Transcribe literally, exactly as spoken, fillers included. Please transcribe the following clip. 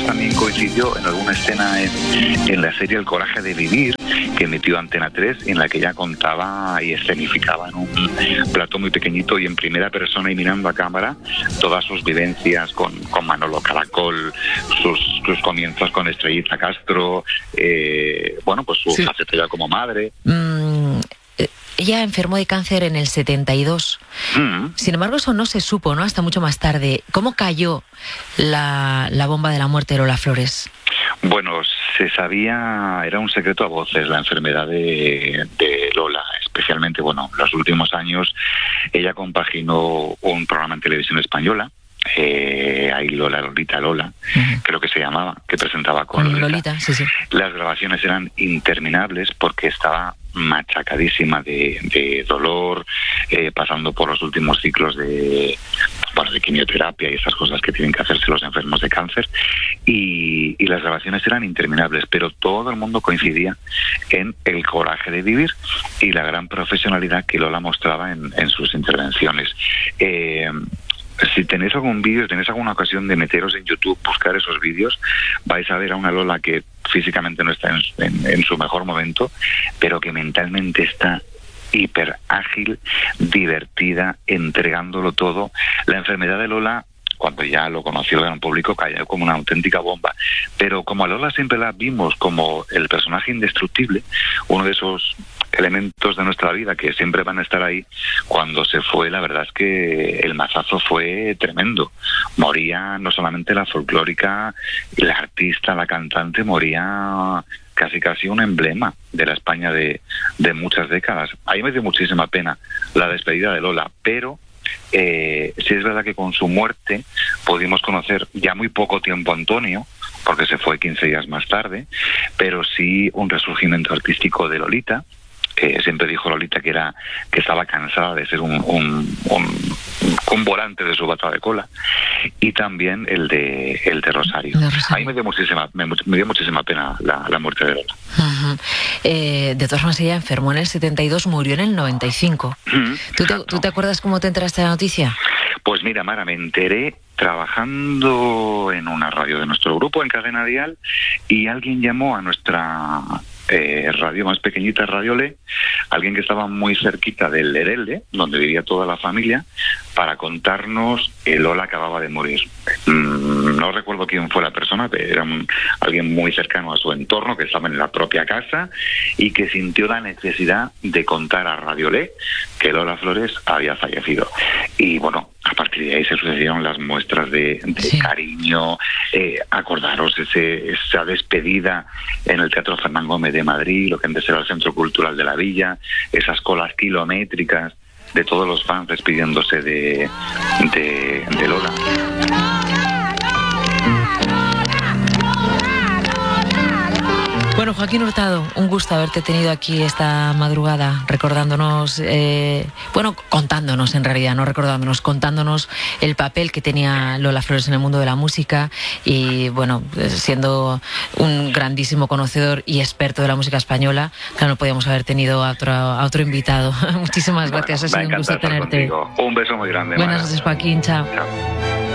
también coincidió en alguna escena en, en la serie El coraje de vivir, que emitió Antena tres, en la que ella contaba y escenificaba en un plato muy pequeñito y en primera persona y mirando a cámara todas sus vivencias con, con Manolo Caracol, sus, sus comienzos con Estrellita Castro, eh, bueno, pues su sí. faceta ya como madre. Mm, ella enfermó de cáncer en el setenta y dos. Mm. Sin embargo, eso no se supo, ¿no? Hasta mucho más tarde. ¿Cómo cayó la, la bomba de la muerte de Lola Flores? Bueno, se sabía, era un secreto a voces la enfermedad de, de Lola, especialmente, bueno, en los últimos años ella compaginó un programa en televisión española, eh, ahí Lola, Lolita, Lola, uh-huh. creo que se llamaba, que presentaba con, con Lolita. Lolita, sí, sí. Las grabaciones eran interminables porque estaba machacadísima de, de dolor, eh, pasando por los últimos ciclos de, bueno, de quimioterapia y esas cosas que tienen que hacerse los enfermos de cáncer, y, y las grabaciones eran interminables, pero todo el mundo coincidía en el coraje de vivir y la gran profesionalidad que Lola mostraba en, en sus intervenciones. Eh, Si tenéis algún vídeo, tenéis alguna ocasión de meteros en YouTube, buscar esos vídeos, vais a ver a una Lola que físicamente no está en, en, en su mejor momento, pero que mentalmente está hiper ágil, divertida, entregándolo todo. La enfermedad de Lola, cuando ya lo conoció el gran público, cayó como una auténtica bomba. Pero como a Lola siempre la vimos como el personaje indestructible, uno de esos elementos de nuestra vida que siempre van a estar ahí, cuando se fue, la verdad es que el mazazo fue tremendo. Moría no solamente la folclórica, la artista, la cantante, moría casi casi un emblema de la España de, de muchas décadas. A mí me dio muchísima pena la despedida de Lola, pero eh, sí es verdad que con su muerte pudimos conocer ya muy poco tiempo a Antonio, porque se fue quince días más tarde, pero sí un resurgimiento artístico de Lolita. Eh, siempre dijo Lolita que era que estaba cansada de ser un, un, un, un volante de su bata de cola, y también el de el de Rosario. De Rosario. A mí me dio muchísima me, me dio muchísima pena la, la muerte de Lola. Uh-huh. eh, de todas formas, ella enfermó en el setenta y dos, murió en el noventa y cinco. Uh-huh. ¿Tú, te, ¿Tú te acuerdas cómo te enteraste de la noticia? Pues mira, Mara, me enteré trabajando en una radio de nuestro grupo, en Cadena Dial, y alguien llamó a nuestra Eh, radio más pequeñita, Radio Le, alguien que estaba muy cerquita del Lerelde, donde vivía toda la familia, para contarnos que Lola acababa de morir. Mm, no recuerdo quién fue la persona, pero era un, alguien muy cercano a su entorno, que estaba en la propia casa y que sintió la necesidad de contar a Radio Le que Lola Flores había fallecido. Y bueno, a partir de ahí se sucedieron las muestras de, de sí. cariño. Eh, acordaros ese, esa despedida en el Teatro Fernán Gómez de Madrid, lo que antes era el Centro Cultural de la Villa, esas colas kilométricas de todos los fans despidiéndose de, de, de Lola. Bueno, Joaquín Hurtado, un gusto haberte tenido aquí esta madrugada, recordándonos, eh, bueno, contándonos en realidad, no recordándonos, contándonos el papel que tenía Lola Flores en el mundo de la música y, bueno, siendo un grandísimo conocedor y experto de la música española, claro, no podíamos haber tenido a otro, a otro invitado. Muchísimas gracias, bueno, ha sido un gusto tenerte. Contigo. Un beso muy grande. Buenas noches, Joaquín, chao. Chao.